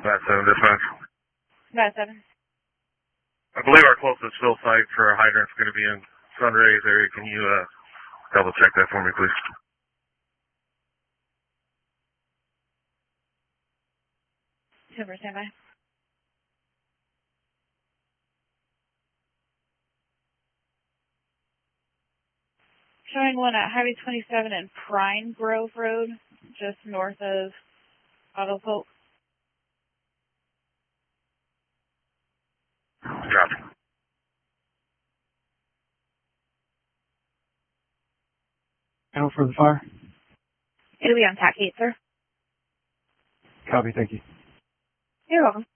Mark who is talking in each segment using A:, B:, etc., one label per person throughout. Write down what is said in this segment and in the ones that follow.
A: Bat 7 dispatch.
B: Bat 7.
A: I believe our closest fill site for a hydrant is going to be in Sunrays area. Can you double check that for me, please?
B: Super, stand by. Showing one at Highway 27 and Pine Grove Road, just north of Auto Polk.
A: Copy.
C: Out for the fire?
B: It'll be on TAC 8, sir.
C: Copy, thank you.
B: You're welcome.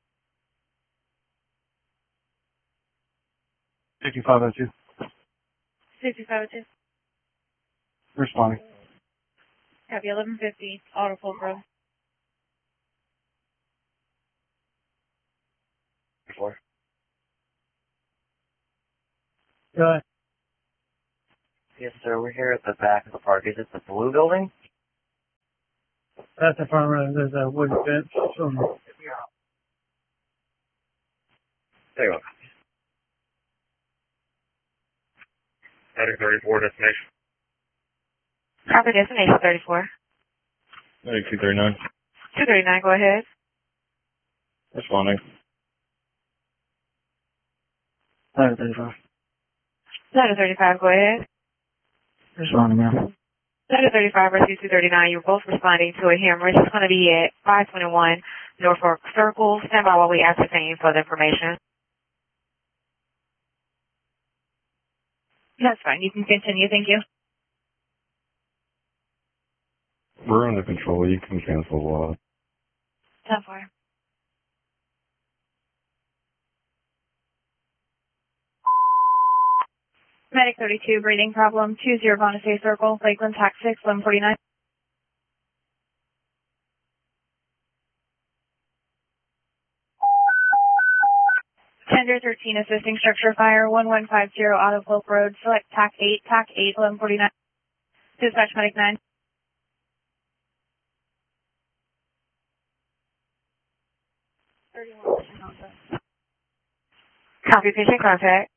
C: 5502.
B: 6502.
C: Responding.
B: Copy, 1150, Auto Polk Road.
C: Go ahead.
D: Yes, sir. We're here at the back of the park. Is it the blue building?
C: That's the front row. There's a wooden fence.
A: There you go. Heading 34 destination.
B: Copy, destination 34.
A: 239.
B: 239, go ahead.
A: Responding.
C: 35.
B: 35, go ahead.
C: Responding, ma'am.
B: 35 versus 239, you're both responding to a hemorrhage. It's going to be at 521 Norfolk Circle. Stand by while we ascertain further information. That's fine. You can continue. Thank you.
A: We're under control. You can cancel.
B: 10-4. Medic 32, breathing problem, 20 Boniface Circle, Lakeland, TAC 6, 1149. Tender 13, assisting structure fire, 1150 Auto Polk Road, select TAC 8, TAC 8, 1149. Dispatch Medic 9. Copy, patient contact.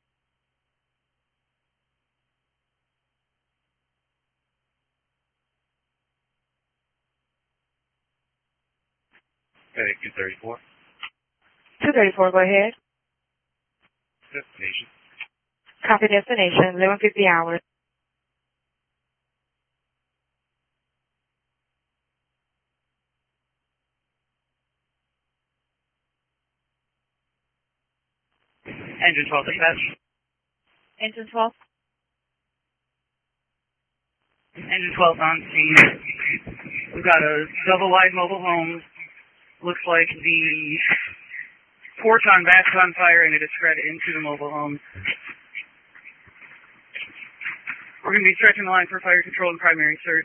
A: Heading 234.
B: 234, go ahead.
A: Destination.
B: Copy, destination, 1150 hours.
D: Engine 12 dispatch.
B: Engine 12.
E: Engine 12 on scene. We've got a double-wide mobile home. Looks like the porch on back's on fire and it is spread into the mobile home. We're going to be stretching the line for fire control and primary search.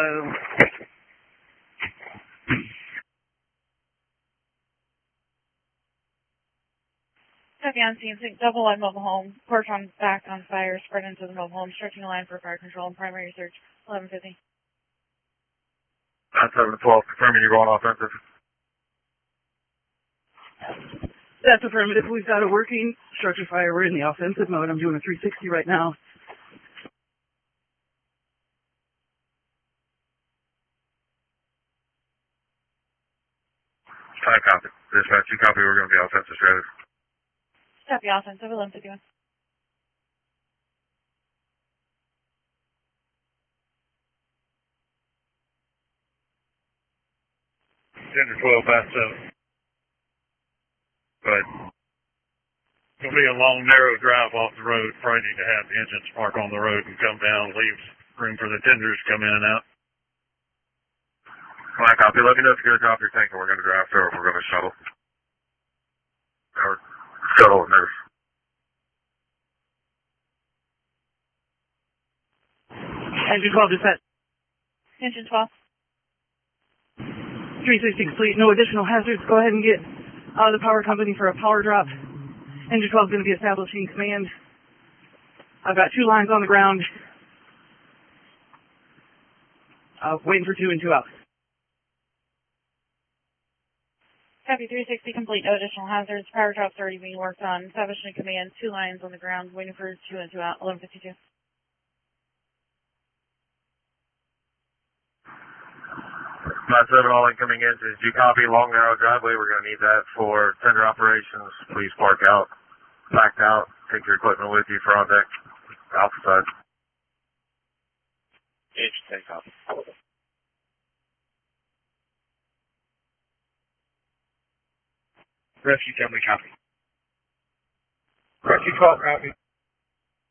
B: Copy on scene, double-wide mobile home, porch on back on fire, spread into the mobile home, stretching the line for fire control and primary search, 1150.
A: That's 7-12, confirming you're going offensive.
E: That's affirmative. We've got a working structure fire. We're in the offensive mode. I'm doing a 360 right now.
A: Time copy. Dispatch, you copy. We're going to be offensive strategy.
B: Copy, offensive, 1151.
A: Tender 12 past 7. Go ahead. It'll be a long, narrow drive off the road. Probably need to have the engines park on the road and come down, leave room for the tenders to come in and out. All right, copy. Let me know if you get a copy of your tank and we're going to drive through or if we're going to shuttle. Or shuttle and nurse.
E: Engine 12 dispatch.
B: Engine 12.
E: 360 complete. No additional hazards. Go ahead and get the power company for a power drop. Engine 12 is going to be establishing command. I've got 2 lines on the ground. Waiting for 2 and 2 out.
B: Copy 360 complete, no additional hazards. Power drop's already being worked on. Establishing command, 2 lines on the ground, waiting for 2 in, 2 out, 1152.
F: Flat 7, all incoming engines. Do you copy long, narrow driveway? We're going to need that for tender operations. Please park out, backed out, take your equipment with you for on deck, alpha side.
D: Take off.
G: Rescue 10, we copy. Rescue 12, copy.